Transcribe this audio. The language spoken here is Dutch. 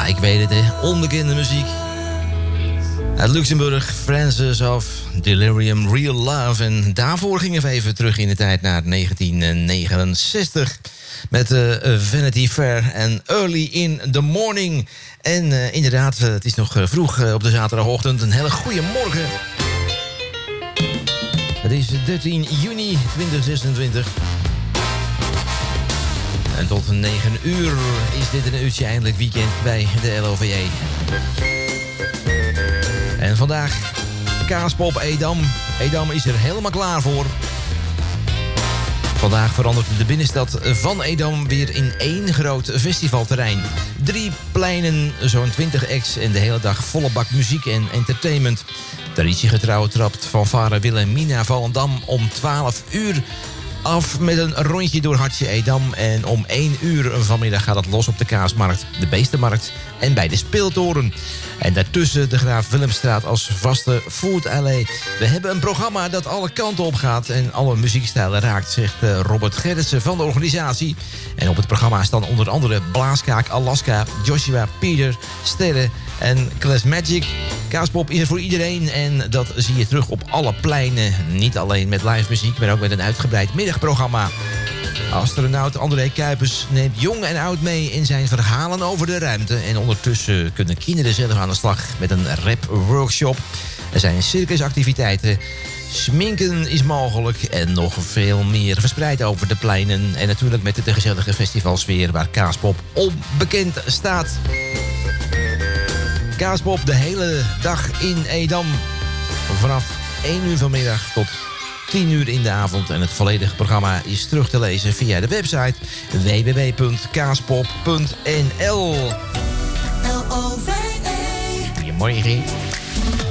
Ja, ik weet het, hè. Onbekende muziek. Uit Luxemburg, Frances of Delirium Real Love. En daarvoor gingen we even terug in de tijd naar 1969. Met Vanity Fair en Early in the Morning. En inderdaad, het is nog vroeg op de zaterdagochtend. Een hele goede morgen. Het is 13 juni 2026. En tot 9 uur is dit een uurtje eindelijk weekend bij de LOVJ. En vandaag Kaaspop Edam. Edam is er helemaal klaar voor. Vandaag verandert de binnenstad van Edam weer in één groot festivalterrein. 3 pleinen, zo'n 20 acts en de hele dag volle bak muziek en entertainment. Traditiegetrouw trapt fanfare Wilhelmina Volendam om 12 uur af met een rondje door Hartje Edam. En om 1 uur vanmiddag gaat het los op de Kaasmarkt, de Beestenmarkt en bij de Speeltoren. En daartussen de Graaf Willemstraat als vaste food alley. We hebben een programma dat alle kanten op gaat en alle muziekstijlen raakt, zegt Robert Gerritsen van de organisatie. En op het programma staan onder andere Blaaskaak, Alaska, Joshua, Pieter, Sterren en Class Magic. Kaaspop is er voor iedereen en dat zie je terug op alle pleinen. Niet alleen met live muziek, maar ook met een uitgebreid middagprogramma. Astronaut André Kuipers neemt jong en oud mee in zijn verhalen over de ruimte. En ondertussen kunnen kinderen zelf aan de slag met een rap-workshop. Er zijn circusactiviteiten, sminken is mogelijk en nog veel meer verspreid over de pleinen. En natuurlijk met de gezellige festivalsfeer waar Kaaspop onbekend staat. Kaaspop de hele dag in Edam. Vanaf 1 uur vanmiddag tot 10 uur in de avond. En het volledige programma is terug te lezen via de website www.kaaspop.nl. LOVE. Goedemorgen.